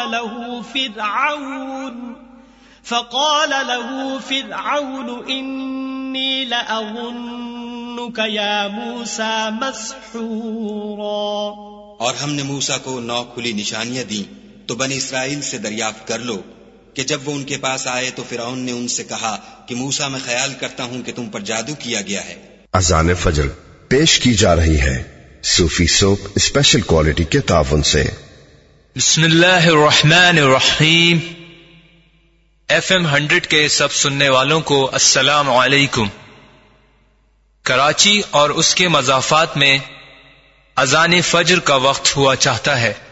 فقال له فرعون إني لأظنك يا موسى مسحورا. और हमने मूसा को 9 खुली निशानियां दी, तो बनी इस्राइल से दरियाफ्त कर लो कि जब वो उनके पास आए तो फिरौन ने उनसे कहा कि मूसा, मैं ख्याल करता हूं कि तुम पर जादू किया गया है. अज़ान फजर पेश की जा रही है सूफी सोप स्पेशल क्वालिटी के ताउन से. बिस्मिल्लाहिर्रहमानिर्रहीम. FM 100 के सब सुनने वालों को अस्सलाम वालेकुम. कराची और उसके मज़ाफ़ात में अज़ान फजर का वक्त हुआ चाहता है.